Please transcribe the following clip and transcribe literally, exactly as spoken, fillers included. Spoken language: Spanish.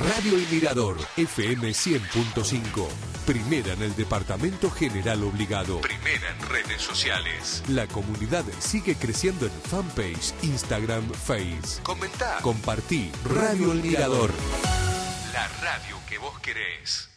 Radio El Mirador, F M cien punto cinco. Primera en el Departamento General Obligado. Primera en redes sociales. La comunidad sigue creciendo en fanpage, Instagram, Face. Comentá, compartí. Radio El Mirador. La radio que vos querés.